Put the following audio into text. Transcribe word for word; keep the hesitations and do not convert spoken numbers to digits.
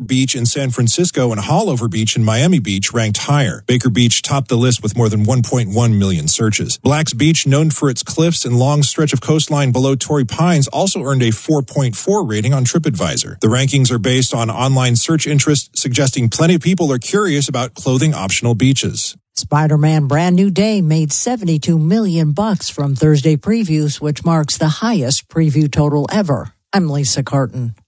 Beach in San Francisco and Haulover Beach in Miami Beach ranked higher. Baker Beach topped the list with more than one point one million searches. Black's Beach, known for its cliffs and long stretch of coastline below Torrey Pines, also earned a four point four rating on TripAdvisor. The rankings are based on online search interest, suggesting plenty of people are curious about clothing-optional beaches. Spider-Man Brand New Day made seventy-two million bucks from Thursday previews, which marks the highest preview total ever. I'm Lisa Carton.